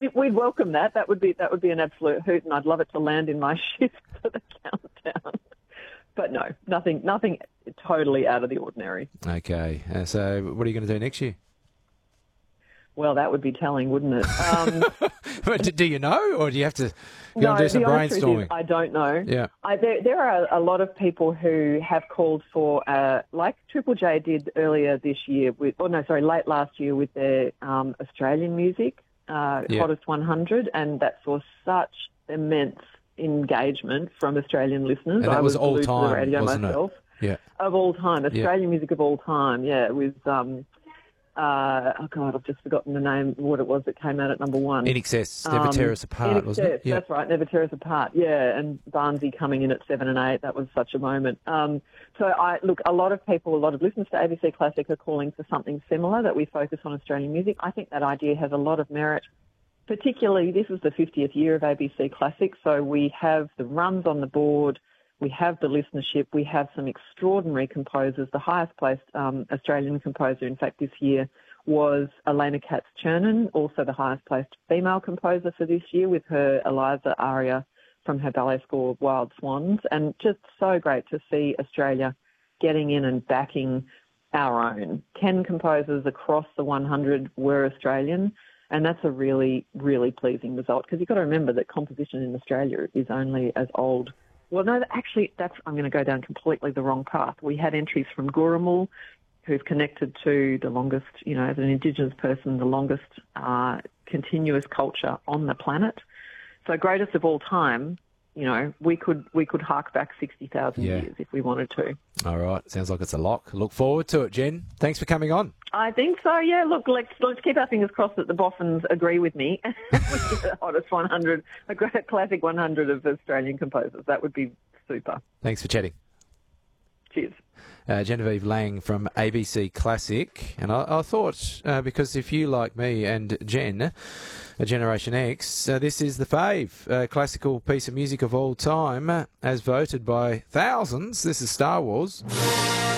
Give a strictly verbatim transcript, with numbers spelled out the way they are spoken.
we, we'd welcome that. That would be that would be an absolute hoot, and I'd love it to land in my shift for the countdown. But no, nothing, nothing totally out of the ordinary. Okay, uh, so what are you going to do next year? Well, that would be telling, wouldn't it? Um, But do you know, or do you have to go no, and do some the honest truth brainstorming? is I don't know. Yeah. I, there, there are a lot of people who have called for, uh, like Triple J did earlier this year with, oh no, sorry, late last year with their um, Australian music, uh, Yeah. Hottest one hundred, and that saw such immense engagement from Australian listeners. And that I was all glued to time, the radio wasn't it? myself. Yeah. Of all time, Yeah. Australian music of all time, yeah, with, um, uh, oh God, I've just forgotten the name, what it was that came out at number one. In Excess, Never Um, Tear Us Apart, In wasn't it? Excess, That's right, Never Tear Us Apart, yeah, and Barnsey coming in at seven and eight, that was such a moment. Um, so, I look, a lot of people, a lot of listeners to A B C Classic are calling for something similar, that we focus on Australian music. I think that idea has a lot of merit. Particularly, this is the fiftieth year of A B C Classic, so we have the runs on the board, we have the listenership, we have some extraordinary composers. The highest placed um, Australian composer, in fact, this year was Elena Katz-Chernin, also the highest placed female composer for this year with her Eliza aria from her ballet score Wild Swans, and just so great to see Australia getting in and backing our own. Ten composers across the one hundred were Australian. And that's a really, really pleasing result, because you've got to remember that composition in Australia is only as old. Well, no, actually, that's I'm going to go down completely the wrong path. We had entries from Gurrumul, who's connected to the longest, you know, as an Indigenous person, the longest uh, continuous culture on the planet. So greatest of all time, you know, we could we could hark back sixty thousand Yeah. years if we wanted to. All right, sounds like it's a lock. Look forward to it, Jen. Thanks for coming on. I think so, yeah. Look, let's, let's keep our fingers crossed that the Boffins agree with me. The hottest one hundred, a great classic one hundred of Australian composers. That would be super. Thanks for chatting. Cheers. Uh, Genevieve Lang from A B C Classic. And I, I thought, uh, because if you, like me and Jen, a Generation X, uh, this is the fave, uh, classical piece of music of all time, uh, as voted by thousands. This is Star Wars.